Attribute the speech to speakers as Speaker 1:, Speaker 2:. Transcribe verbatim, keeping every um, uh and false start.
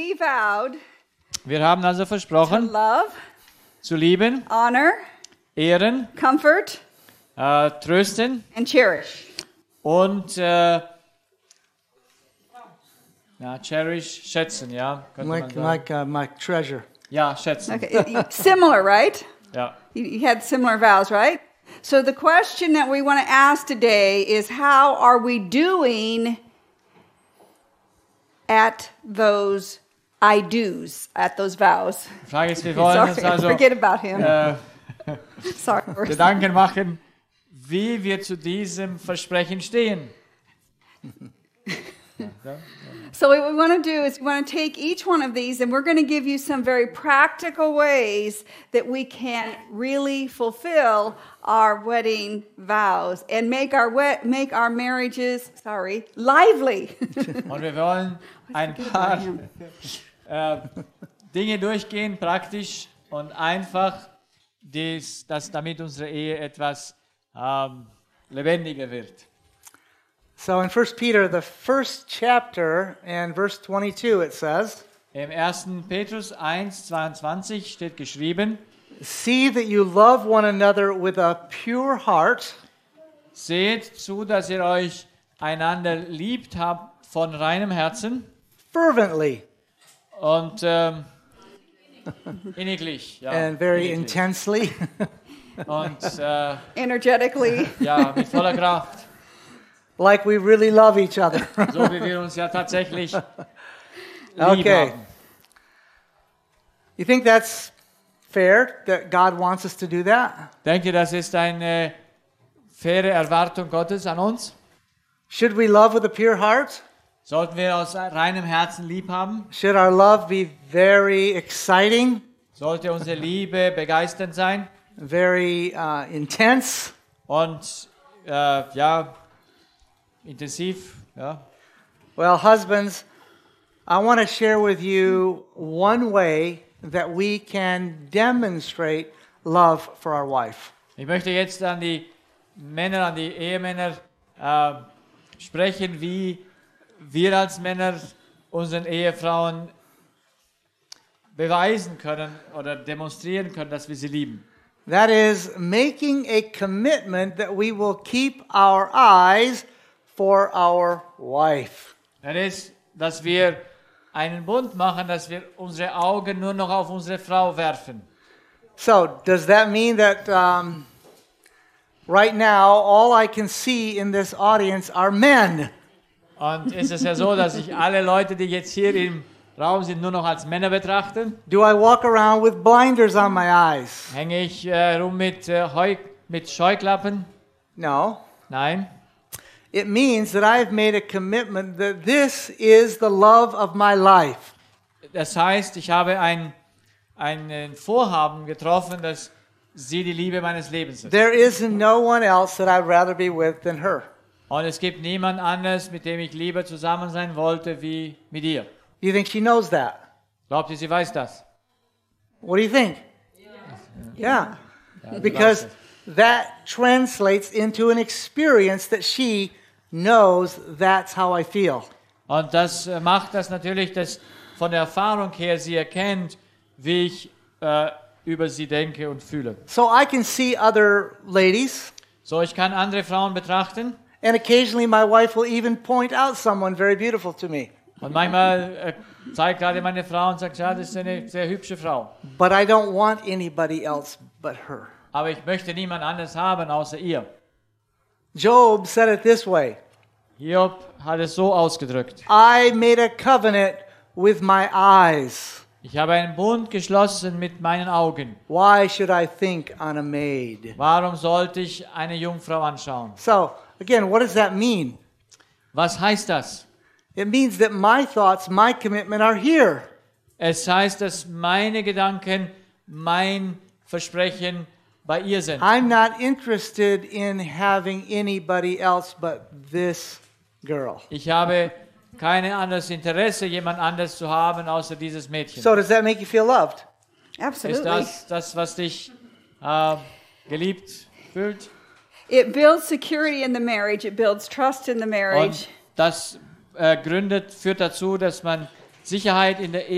Speaker 1: we vowed
Speaker 2: Wir haben also
Speaker 1: to
Speaker 2: versprochen,
Speaker 1: love,
Speaker 2: zu lieben,
Speaker 1: honor,
Speaker 2: ehren,
Speaker 1: comfort,
Speaker 2: äh, trösten
Speaker 1: and cherish.
Speaker 2: und äh, ja, cherish, schätzen, ja. könnte man
Speaker 3: Like,
Speaker 2: sagen.
Speaker 3: like uh, my treasure.
Speaker 2: Ja, schätzen.
Speaker 1: Okay, it- you- similar, right?
Speaker 2: Ja.
Speaker 1: You, you had similar vows, right? So the question that we want to ask today is, how are we doing at those I do's, at those vows?
Speaker 2: Die Frage ist, wir wollen
Speaker 1: Sorry,
Speaker 2: uns also
Speaker 1: forget about him.
Speaker 2: äh,
Speaker 1: Sorry.
Speaker 2: Gedanken machen, wie wir zu diesem Versprechen stehen.
Speaker 1: So what we want to do is we want to take each one of these, and we're going to give you some very practical ways that we can really fulfill our wedding vows and make our we- make our marriages, sorry, lively.
Speaker 2: Und wir wollen ein paar äh, Dinge durchgehen, praktisch und einfach, dies, dass damit unsere Ehe etwas ähm, lebendiger wird.
Speaker 3: So in First Peter, the first chapter, and verse twenty-two, it says,
Speaker 2: Im ersten Petrus eins zweiundzwanzig steht geschrieben,
Speaker 3: see that you love one another with a pure heart,
Speaker 2: seht zu, dass ihr euch einander liebt habt von reinem Herzen
Speaker 3: fervently,
Speaker 2: und ähm, inniglich. Ja,
Speaker 3: and very
Speaker 2: inniglich.
Speaker 3: intensely.
Speaker 2: Und äh,
Speaker 1: Energetically.
Speaker 2: ja, mit voller Kraft.
Speaker 3: Like we really love each other.
Speaker 2: So wie wir uns ja tatsächlich lieb
Speaker 3: Okay.
Speaker 2: haben.
Speaker 3: You think that's fair that God wants us to do that?
Speaker 2: Denkt ihr, das ist eine faire Erwartung Gottes an uns?
Speaker 3: Should we love with a pure heart?
Speaker 2: Sollten wir aus reinem Herzen lieb haben?
Speaker 3: Should our love be very exciting,
Speaker 2: Sollte unsere Liebe begeisternd sein?
Speaker 3: very uh, intense?
Speaker 2: Und äh, ja, intensiv? Ja.
Speaker 3: Well, husbands, I want to share with you one way that we can demonstrate love for our wife.
Speaker 2: Ich möchte jetzt an die Männer, an die Ehemänner äh, sprechen, wie wir als Männer unseren Ehefrauen beweisen können oder demonstrieren können, dass wir sie lieben.
Speaker 3: That is making a commitment that we will keep our eyes for our wife.
Speaker 2: Das ist, dass wir einen Bund machen, dass wir unsere Augen nur noch auf unsere Frau werfen.
Speaker 3: So, does that mean that um, right now all I can see in this audience are men?
Speaker 2: Und ist es ja so, dass ich alle Leute, die jetzt hier im Raum sind, nur noch als Männer betrachte?
Speaker 3: Do I walk around with blinders on my eyes?
Speaker 2: Hänge ich äh, rum mit, äh, Heu, mit Scheuklappen?
Speaker 3: No.
Speaker 2: Nein.
Speaker 3: It means that I've made a commitment that this is the love of my life.
Speaker 2: Das heißt, ich habe ein, ein Vorhaben getroffen, dass sie die Liebe meines Lebens ist.
Speaker 3: There is no one else that I'd rather be with than her.
Speaker 2: Und es gibt niemand anderes, mit dem ich lieber zusammen sein wollte, wie mit ihr.
Speaker 3: Do you think she knows that?
Speaker 2: Glaubt ihr, sie weiß das?
Speaker 3: What do you think? Yeah.
Speaker 2: Ja, sie
Speaker 3: Because
Speaker 2: weiß es.
Speaker 3: that translates into an experience that she knows that's how I feel.
Speaker 2: Und das äh, macht das natürlich, dass von der Erfahrung her sie erkennt, wie ich äh, über sie denke und fühle.
Speaker 3: So I can see other ladies,
Speaker 2: So, ich kann andere Frauen betrachten
Speaker 3: and occasionally my wife will even point out someone very beautiful to me.
Speaker 2: und manchmal äh, zeigt gerade meine Frau und sagt, ja, das ist eine sehr hübsche Frau.
Speaker 3: But I don't want anybody else but her.
Speaker 2: Aber ich möchte niemand anderes haben außer ihr.
Speaker 3: Job said it this way,
Speaker 2: Hiob hat es so ausgedrückt.
Speaker 3: I made a covenant with my eyes.
Speaker 2: Ich habe einen Bund geschlossen mit meinen Augen.
Speaker 3: Why should I think on a maid?
Speaker 2: Warum sollte ich eine Jungfrau anschauen?
Speaker 3: So, again, what does that mean?
Speaker 2: Was heißt das?
Speaker 3: It means that my thoughts, my commitment are here.
Speaker 2: Es heißt, dass meine Gedanken, mein Versprechen bei ihr sind.
Speaker 3: I'm not interested in having anybody else but this girl.
Speaker 2: Ich habe kein anderes Interesse, jemand anderes zu haben, außer dieses Mädchen.
Speaker 3: So, does that make you feel loved?
Speaker 2: Ist
Speaker 1: Absolutely.
Speaker 2: das das, was dich äh, geliebt fühlt?
Speaker 1: It builds security in the marriage. It builds trust in the marriage.
Speaker 2: Und das äh, gründet, führt dazu, dass man Sicherheit in der Ehe